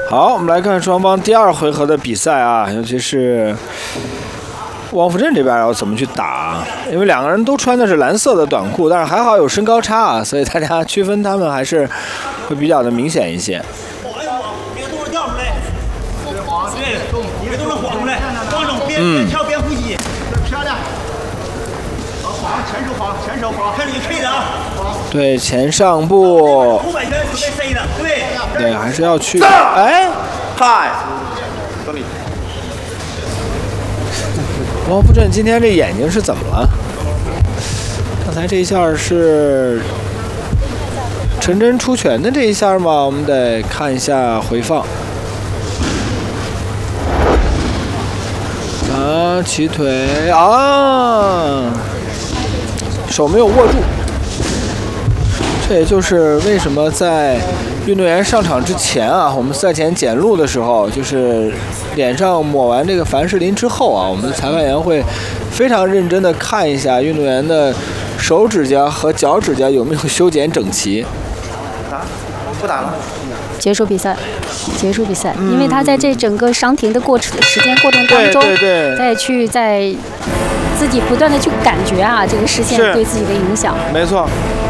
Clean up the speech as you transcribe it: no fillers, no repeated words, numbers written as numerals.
好，我们来看双方第2回合的比赛啊，尤其是汪富镇这边要怎么去打，因为2个人都穿的是蓝色的短裤，但是还好有身高差啊，所以大家区分他们还是会比较的明显一些。 别动了，掉出来。对，别动了，晃出来，晃手边跳边呼吸，漂亮。好，晃，前手晃，前手晃，看你吹的啊。 对，前上步。 后摆拳准备塞的，对。 对，还是要去。哎， 嗨，兄弟。 汪富镇今天这眼睛是怎么了？刚才这一下是陈真出拳的这一下吗？我们得看一下回放。啊，起腿啊，手没有握住。这也就是为什么在运动员上场之前啊，我们赛前检录的时候，就是脸上抹完这个凡士林之后啊，我们的裁判员会非常认真的看一下运动员的手指甲和脚指甲有没有修剪整齐。 不打了。 结束比赛，因为他在这整个伤停的时间过程当中，在自己不断的去感觉啊，这个视线对自己的影响。 没错。